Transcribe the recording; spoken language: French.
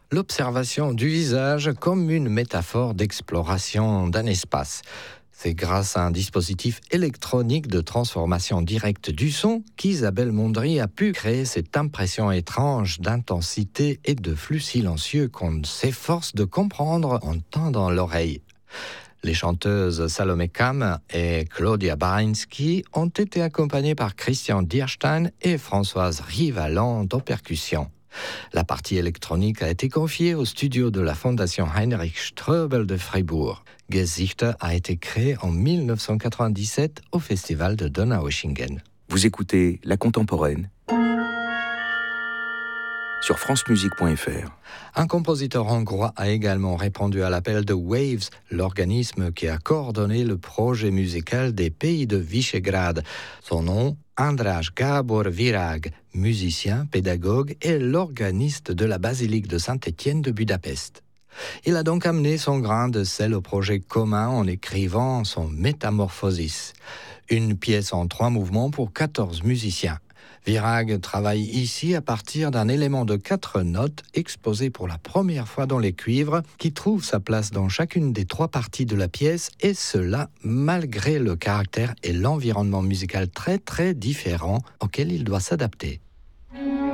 l'observation du visage comme une métaphore d'exploration d'un espace. C'est grâce à un dispositif électronique de transformation directe du son qu'Isabelle Mondry a pu créer cette impression étrange d'intensité et de flux silencieux qu'on s'efforce de comprendre en tendant l'oreille. Les chanteuses Salomé Kam et Claudia Baranski ont été accompagnées par Christian Dierstein et Françoise Rivalan aux percussions. La partie électronique a été confiée au studio de la Fondation Heinrich Ströbel de Fribourg. Gesichter a été créé en 1997 au festival de Donaueschingen. Vous écoutez La Contemporaine sur francemusique.fr. Un compositeur hongrois a également répondu à l'appel de Waves, l'organisme qui a coordonné le projet musical des pays de Visegrad. Son nom, András Gábor Virag, musicien, pédagogue et l'organiste de la basilique de Saint-Étienne de Budapest. Il a donc amené son grain de sel au projet commun en écrivant son Métamorphosis, une pièce en 3 mouvements pour 14 musiciens. Virag travaille ici à partir d'un élément de 4 notes exposé pour la première fois dans les cuivres qui trouve sa place dans chacune des 3 parties de la pièce et cela malgré le caractère et l'environnement musical très très différents auxquels il doit s'adapter.